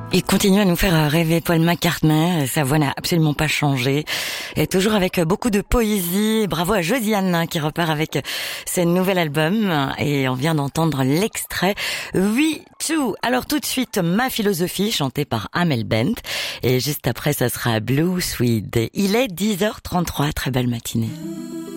Il continue à nous faire rêver, Paul McCartney. Sa voix n'a absolument pas changé. Et toujours avec beaucoup de poésie. Bravo à Josiane qui repart avec ce nouvel album. Et on vient d'entendre l'extrait We Too. Alors tout de suite, Ma philosophie, chantée par Amel Bent. Et juste après, ça sera Blue Swede. Il est 10h33. Très belle matinée.